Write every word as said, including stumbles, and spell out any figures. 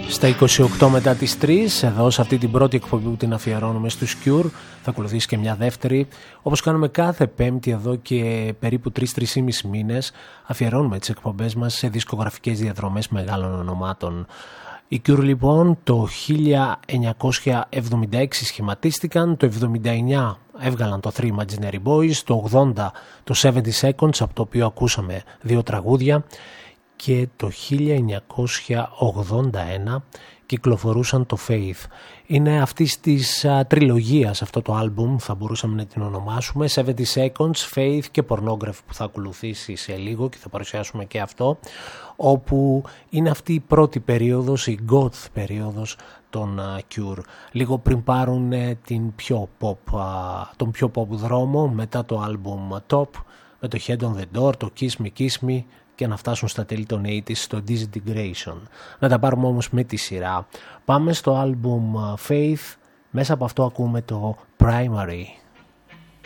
Στα είκοσι οκτώ μετά τις τρεις, εδώ σε αυτή την πρώτη εκπομπή που την αφιερώνουμε στους Cure, θα ακολουθήσει και μια δεύτερη. Όπως κάνουμε κάθε Πέμπτη εδώ και περίπου τρεις με τρεις και μισό μήνες, αφιερώνουμε τις εκπομπές μας σε δισκογραφικές διαδρομές μεγάλων ονομάτων. Οι Cure λοιπόν το χίλια εννιακόσια εβδομήντα έξι σχηματίστηκαν, το εβδομήντα εννιά έβγαλαν το Three Imaginary Boys, το ογδόντα το seventy seconds, από το οποίο ακούσαμε δύο τραγούδια, και το χίλια εννιακόσια ογδόντα ένα κυκλοφορούσαν το Faith. Είναι αυτής της α, τριλογίας αυτό το άλμπουμ, θα μπορούσαμε να την ονομάσουμε, seventy seconds, Faith και Pornography, που θα ακολουθήσει σε λίγο και θα παρουσιάσουμε και αυτό, όπου είναι αυτή η πρώτη περίοδος, η goth περίοδος των uh, Cure, λίγο πριν πάρουν uh, την πιο pop, uh, τον πιο pop δρόμο, μετά το άλμπουμ Top, με το Head on the Door, το Kiss Me Kiss Me, και να φτάσουν στα τέλη των ογδόντα στο Disintegration. Να τα πάρουμε όμως με τη σειρά. Πάμε στο άλμπουμ Faith, μέσα από αυτό ακούμε το Primary.